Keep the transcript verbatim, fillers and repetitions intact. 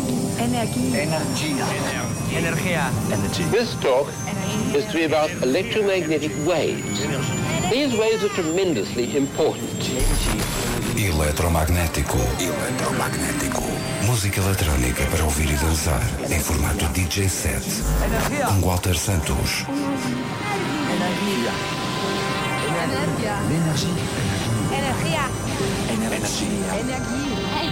Energia. Energia. Energy. This talk is to be about electromagnetic waves. These waves are tremendously important. Eletromagnético. Eletromagnético. Música eletrónica para ouvir e dançar em formato D J set. Com Walter Santos. Energia. Energia. Energia. Energia. Energia. Energia.